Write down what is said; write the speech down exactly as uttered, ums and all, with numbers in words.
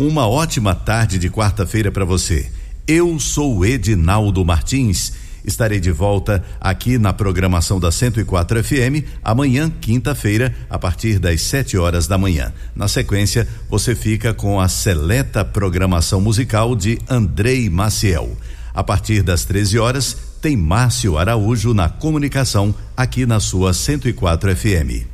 uma ótima tarde de quarta-feira para você. Eu sou Edinaldo Martins. Estarei de volta aqui na programação da cento e quatro F M amanhã, quinta-feira, a partir das sete horas da manhã. Na sequência, você fica com a seleta programação musical de Andrei Maciel. A partir das treze horas, tem Márcio Araújo na comunicação aqui na sua cento e quatro F M.